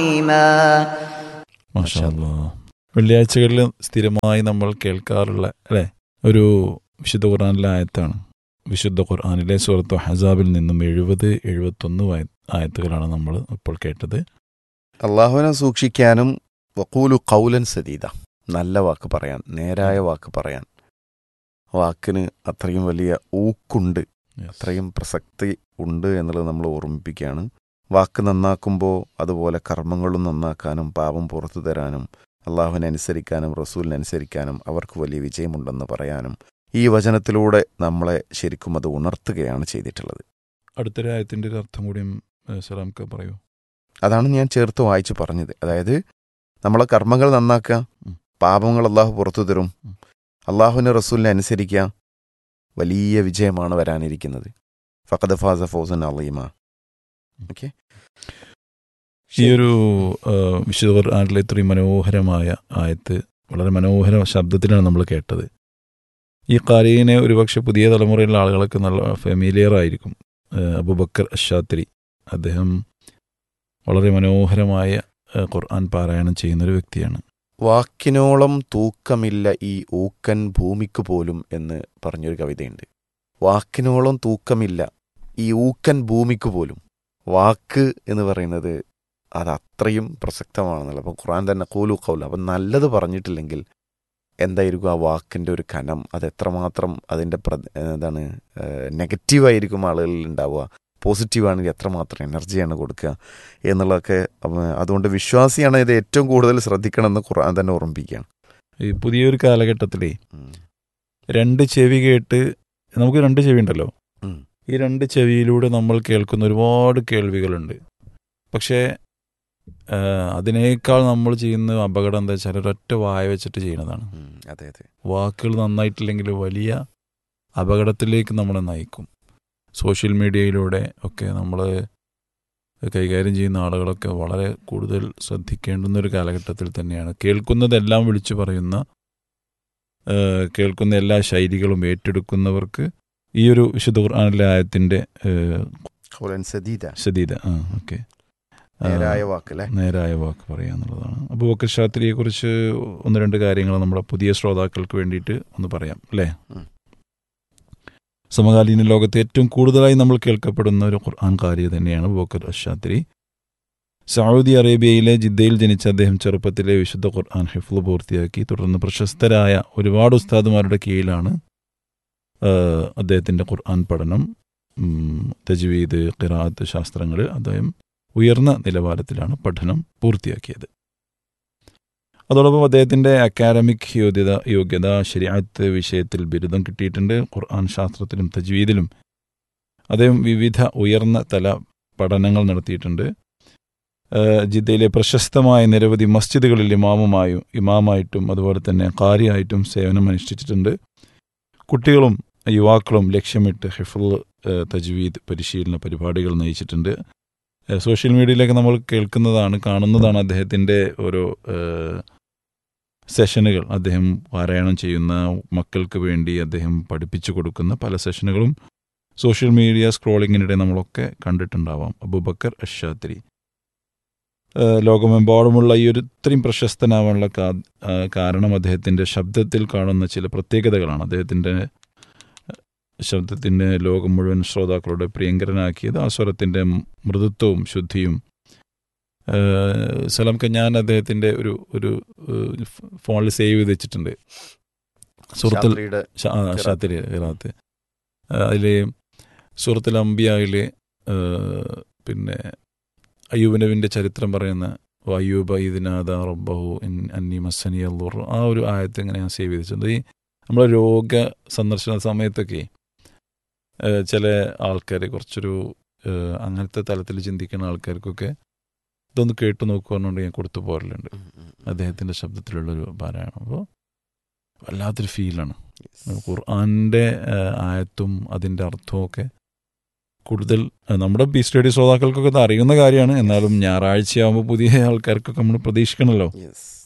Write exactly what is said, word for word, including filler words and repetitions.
മാഷാ അല്ലാഹ്. വെള്ളിയാഴ്ചകളിൽ സ്ഥിരമായി നമ്മൾ കേൾക്കാറുള്ള അല്ലേ ഒരു വിശുദ്ധ ഖുർആനിലെ ആയത്താണ്. വിശുദ്ധ ഖുർആനിലെ സൂറത്ത് ഹസാബിൽ നിന്നും എഴുപത് എഴുപത്തൊന്ന് ആയത്തുകളാണ് നമ്മൾ ഇപ്പോൾ കേട്ടത്. അള്ളാഹുവിനെ സൂക്ഷിക്കാനും വഖൂലു ഖൗലൻ സദീദ, നല്ല വാക്ക് പറയാൻ, നേരായ വാക്ക് പറയാൻ. വാക്കിന് അത്രയും വലിയ ഊക്കുണ്ട്, അത്രയും പ്രസക്തി ഉണ്ട് എന്നുള്ളത് നമ്മൾ ഓർമ്മിപ്പിക്കുകയാണ്. വാക്ക് നന്നാക്കുമ്പോൾ അതുപോലെ കർമ്മങ്ങളും നന്നാക്കാനും പാപം പുറത്തു തരാനും അള്ളാഹുവിനെ അനുസരിക്കാനും റസൂലിനെ അനുസരിക്കാനും അവർക്ക് വലിയ വിജയമുണ്ടെന്ന് പറയാനും ഈ വചനത്തിലൂടെ നമ്മളെ ശരിക്കും അത് ഉണർത്തുകയാണ് ചെയ്തിട്ടുള്ളത്. അടുത്തൊരു ആയത്തിൻ്റെ ഒരു അർത്ഥം കൂടിയും സലാംക്ക് പറയൂ. അതാണ് ഞാൻ ചേർത്ത് വായിച്ച് പറഞ്ഞത്. അതായത് നമ്മളെ കർമ്മങ്ങൾ നന്നാക്കുക, പാപങ്ങൾ അള്ളാഹു പുറത്തു തരും, അള്ളാഹുവിനെ റസൂലിനെ അനുസരിക്കുക, വലിയ വിജയമാണ് വരാനിരിക്കുന്നത്. ഫഖദ് ഫാസ ഫൗസൻ അളീമ. ഓക്കെ, ഈ ഒരു വിശുദ്ധ ഖുർആനിലെ ഇത്രയും മനോഹരമായ ആയത്ത് വളരെ മനോഹര ശബ്ദത്തിലാണ് നമ്മൾ കേട്ടത്. ഈ ഖാരിനെ ഒരുപക്ഷെ പുതിയ തലമുറയിലുള്ള ആളുകളൊക്കെ നല്ല ഫെമിലിയർ ആയിരിക്കും. അബൂബക്കർ അശ്ശാത്തിരി, അദ്ദേഹം വളരെ മനോഹരമായ ഖുർആൻ പാരായണം ചെയ്യുന്നൊരു വ്യക്തിയാണ്. വാക്കിനോളം തൂക്കമില്ല ഈ ഊക്കൻ ഭൂമിക്ക് പോലും എന്ന് പറഞ്ഞൊരു കവിതയുണ്ട്. വാക്കിനോളം തൂക്കമില്ല ഈ ഊക്കൻ ഭൂമിക്ക് പോലും. വാക്ക് എന്ന് പറയുന്നത് അത് അത്രയും പ്രസക്തമാണെന്നല്ല. അപ്പം ഖുർആൻ തന്നെ ഖൂലു ഖൗല, അപ്പം നല്ലത് പറഞ്ഞിട്ടില്ലെങ്കിൽ എന്തായിരിക്കും ആ വാക്കിൻ്റെ ഒരു കനം, അത് എത്രമാത്രം അതിൻ്റെ പ്ര എന്താണ് നെഗറ്റീവായിരിക്കും ആളുകളിൽ ഉണ്ടാവുക, പോസിറ്റീവാണെങ്കിൽ എത്രമാത്രം എനർജിയാണ് കൊടുക്കുക എന്നുള്ളതൊക്കെ. അതുകൊണ്ട് വിശ്വാസിയാണ് ഇത് ഏറ്റവും കൂടുതൽ ശ്രദ്ധിക്കണമെന്ന് ഖുർആൻ തന്നെ ഓർമ്മിപ്പിക്കുകയാണ്. ഈ പുതിയൊരു കാലഘട്ടത്തിലേ രണ്ട് ചെവി കേട്ട്, നമുക്ക് രണ്ട് ചെവി ഉണ്ടല്ലോ, ഈ രണ്ട് ചെവിയിലൂടെ നമ്മൾ കേൾക്കുന്ന ഒരുപാട് കേൾവികളുണ്ട്. പക്ഷേ അതിനേക്കാൾ നമ്മൾ ചെയ്യുന്ന അപകടം എന്താ വെച്ചാൽ ഒരൊറ്റ വായ വെച്ചിട്ട് ചെയ്യുന്നതാണ്. അതെ അതെ, വാക്കുകൾ നന്നായിട്ടില്ലെങ്കിൽ വലിയ അപകടത്തിലേക്ക് നമ്മളെ നയിക്കും. സോഷ്യൽ മീഡിയയിലൂടെ ഒക്കെ നമ്മൾ കൈകാര്യം ചെയ്യുന്ന ആളുകളൊക്കെ വളരെ കൂടുതൽ ശ്രദ്ധിക്കേണ്ടുന്ന ഒരു കാലഘട്ടത്തിൽ തന്നെയാണ്. കേൾക്കുന്നതെല്ലാം വിളിച്ചു പറയുന്ന, കേൾക്കുന്ന എല്ലാ ശൈലികളും ഏറ്റെടുക്കുന്നവർക്ക് ഈ ഒരു വിശുദ്ധ ഖുർആനിലെ ആയത്തിൻ്റെ സദീദ ആ ഓക്കെ നേരായ വാക്ക് നേരായ വാക്ക് പറയുക എന്നുള്ളതാണ്. അബൂബക്കർ ശാത്തിരിയെ കുറിച്ച് ഒന്ന് രണ്ട് കാര്യങ്ങൾ നമ്മുടെ പുതിയ ശ്രോതാക്കൾക്ക് വേണ്ടിയിട്ട് ഒന്ന് പറയാം അല്ലേ. സമകാലീന ലോകത്ത് ഏറ്റവും കൂടുതലായി നമ്മൾ കേൾക്കപ്പെടുന്ന ഒരു ഖുർആൻ ഖാരി തന്നെയാണ് അബൂബക്കർ അശ്ശാത്തിരി. സൗദി അറേബ്യയിലെ ജിദ്ദയിൽ ജനിച്ച അദ്ദേഹം ചെറുപ്പത്തിലെ വിശുദ്ധ ഖുർആൻ ഹിഫ്ള് പൂർത്തിയാക്കി. തുടർന്ന് പ്രശസ്തരായ ഒരുപാട് ഉസ്താദുമാരുടെ കീഴിലാണ് അദ്ദേഹത്തിൻ്റെ ഖുർആൻ പഠനം, തജ്വീദ്, ഖിറാഅത്ത് ശാസ്ത്രങ്ങൾ അദ്ദേഹം ഉയർന്ന നിലവാരത്തിലാണ് പഠനം പൂർത്തിയാക്കിയത്. അതോടൊപ്പം അദ്ദേഹത്തിൻ്റെ അക്കാഡമിക് യോഗ്യത യോഗ്യത ശരീഅത്ത് വിഷയത്തിൽ ബിരുദം കിട്ടിയിട്ടുണ്ട്. ഖുർആൻ ശാസ്ത്രത്തിലും തജ്വീദിലും അദ്ദേഹം വിവിധ ഉയർന്ന തല പഠനങ്ങൾ നടത്തിയിട്ടുണ്ട്. ജിദ്ദയിലെ പ്രശസ്തമായ നിരവധി മസ്ജിദുകളിൽ ഇമാമുമായും ഇമാമായിട്ടും അതുപോലെ തന്നെ ഖാരിയായിട്ടും സേവനം അനുഷ്ഠിച്ചിട്ടുണ്ട്. കുട്ടികളും യുവാക്കളും ലക്ഷ്യമിട്ട് ഹിഫ്ള്, തജ്വീദ് പരിശീലന പരിപാടികൾ നയിച്ചിട്ടുണ്ട്. സോഷ്യൽ മീഡിയയിലൊക്കെ നമ്മൾ കേൾക്കുന്നതാണ്, കാണുന്നതാണ് അദ്ദേഹത്തിൻ്റെ ഓരോ സെഷനുകൾ. അദ്ദേഹം പാരായണം ചെയ്യുന്ന മക്കൾക്ക് വേണ്ടി അദ്ദേഹം പഠിപ്പിച്ചു കൊടുക്കുന്ന പല സെഷനുകളും സോഷ്യൽ മീഡിയ സ്ക്രോളിങ്ങിനിടെ നമ്മളൊക്കെ കണ്ടിട്ടുണ്ടാവാം. അബൂബക്കർ അശ്ശാത്തിരി ലോകമെമ്പാടുമുള്ള ഈ ഒരു ഇത്രയും പ്രശസ്തനാവാനുള്ള കാരണം അദ്ദേഹത്തിൻ്റെ ശബ്ദത്തിൽ കാണുന്ന ചില പ്രത്യേകതകളാണ്. അദ്ദേഹത്തിൻ്റെ ശബ്ദത്തിൻ്റെ ലോകം മുഴുവൻ ശ്രോതാക്കളുടെ പ്രിയങ്കരനാക്കിയത് ആ സ്വരത്തിൻ്റെ മൃദുത്വവും ശുദ്ധിയും. സലാംക്ക് ഞാൻ അദ്ദേഹത്തിൻ്റെ ഒരു ഒരു ഫോണിൽ സേവ് ചെയ്ത് വെച്ചിട്ടുണ്ട്. സൂറത്തുൽ ഷാത്തിരി ഖിറാഅത്ത്, അതിൽ സൂറത്തുൽ അംബിയായിലെ പിന്നെ അയ്യൂബ് നബിൻ്റെ ചരിത്രം പറയുന്ന അയ്യൂബ ഇദ്നാദാ റബ്ബഹു അന്നി മസ്സനി അദ്ദുർ, ആ ഒരു ആയത്ത് ഇങ്ങനെ ഞാൻ സേവ് ചെയ്ത് വെച്ചിട്ടുണ്ട്. ഈ നമ്മളെ രോഗ സന്ദർശന സമയത്തൊക്കെ ചില ആൾക്കാർ കുറച്ചൊരു അങ്ങനത്തെ തലത്തിൽ ചിന്തിക്കുന്ന ആൾക്കാർക്കൊക്കെ ഇതൊന്ന് കേട്ടു നോക്കുകയെന്നുകൊണ്ട് ഞാൻ കൊടുത്തു പോരലുണ്ട് അദ്ദേഹത്തിൻ്റെ ശബ്ദത്തിലുള്ളൊരു പാരായണം. അപ്പോൾ വല്ലാത്തൊരു ഫീലാണ്. ഖുർആൻ്റെ ആയത്തും അതിൻ്റെ അർത്ഥവും ഒക്കെ കൂടുതൽ നമ്മുടെ ബി സ്റ്റഡി ശ്രോതാക്കൾക്കൊക്കെ ഇത് അറിയുന്ന കാര്യമാണ്. എന്നാലും ഞായറാഴ്ചയാകുമ്പോൾ പുതിയ ആൾക്കാർക്കൊക്കെ നമ്മൾ പ്രതീക്ഷിക്കണമല്ലോ.